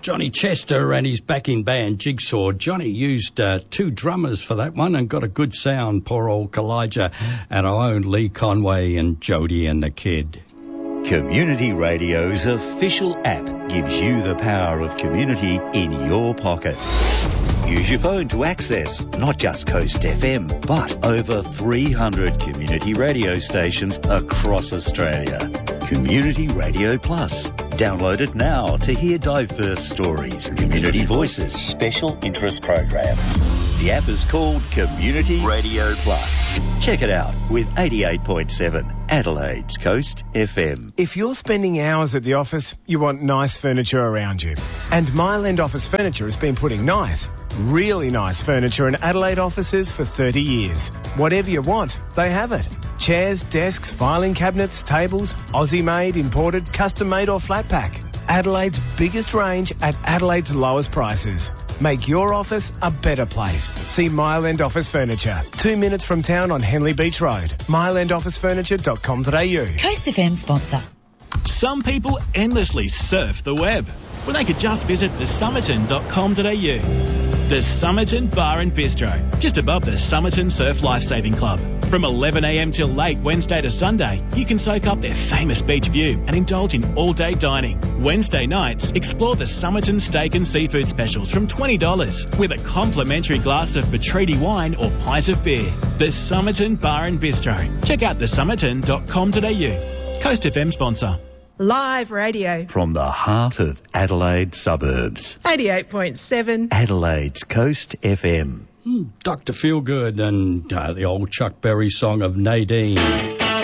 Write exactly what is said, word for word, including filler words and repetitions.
Johnny Chester and his backing band Jigsaw. Johnny used uh, two drummers for that one and got a good sound. Poor old Kalijah and our own Lee Conway and Jody and the Kid. Community Radio's official app gives you the power of community in your pocket. Use your phone to access not just Coast F M, but over three hundred community radio stations across Australia. Community Radio Plus. Download it now to hear diverse stories, community voices, special interest programs. The app is called Community Radio Plus. Check it out with eighty-eight point seven Adelaide's Coast F M. If you're spending hours at the office, you want nice furniture around you. And Mile End Office Furniture has been putting nice, really nice furniture in Adelaide offices for thirty years. Whatever you want, they have it. Chairs, desks, filing cabinets, tables, Aussie-made, imported, custom-made or flat pack. Adelaide's biggest range at Adelaide's lowest prices. Make your office a better place. See Mile End Office Furniture. Two minutes from town on Henley Beach Road. mile end office furniture dot com dot a u. Coast F M sponsor. Some people endlessly surf the web when they could just visit the summerton dot com dot a u. The Summerton Bar and Bistro, just above the Summerton Surf Lifesaving Club. From eleven a m till late Wednesday to Sunday, you can soak up their famous beach view and indulge in all-day dining. Wednesday nights, explore the Summerton Steak and Seafood Specials from twenty dollars with a complimentary glass of Petrini wine or pint of beer. The Summerton Bar and Bistro. Check out the summerton dot com dot a u. Coast F M sponsor. Live radio. From the heart of Adelaide suburbs. eighty-eight point seven. Adelaide's Coast F M. Mm, Doctor Feelgood and uh, the old Chuck Berry song of Nadine.